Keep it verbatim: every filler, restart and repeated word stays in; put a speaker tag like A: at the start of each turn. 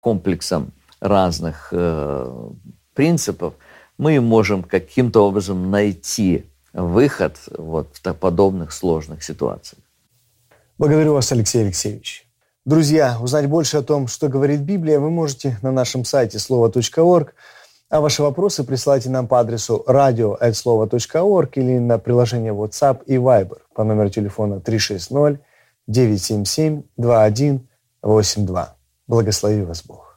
A: комплексом разных э, принципов, мы можем каким-то образом найти выход вот в подобных сложных ситуациях.
B: Благодарю вас, Алексей Алексеевич. Друзья, узнать больше о том, что говорит Библия, вы можете на нашем сайте слово точка орг, а ваши вопросы присылайте нам по адресу радио эт слова точка орг или на приложение WhatsApp и Viber по номеру телефона три шесть ноль девять семь семь два один восемь два. Благослови вас Бог.